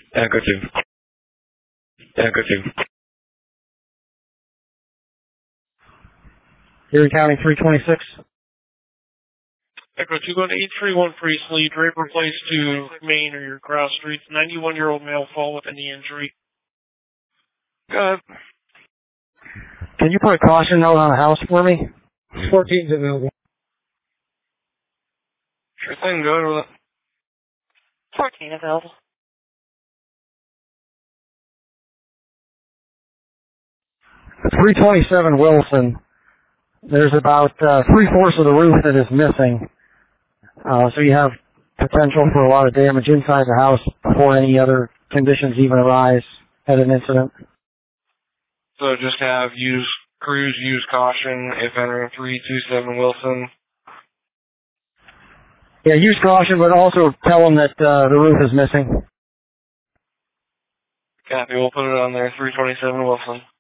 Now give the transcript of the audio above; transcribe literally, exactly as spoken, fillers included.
Echo two. Echo two. Erie County three twenty-six. Echo two, go to eight three one Priestley, Draper Place to Main or your cross streets. ninety-one-year-old male fall with any injury. Go ahead. Can you put a caution note on the house for me? fourteen's available. Sure thing, go ahead with it. fourteen available. three twenty-seven Wilson. There's about uh, three-fourths of the roof that is missing. Uh, so you have potential for a lot of damage inside the house before any other conditions even arise at an incident. So just have use crews use caution if entering three twenty-seven Wilson. Yeah, use caution, but also tell them that uh, the roof is missing. Copy, we'll put it on there, three twenty-seven Wilson.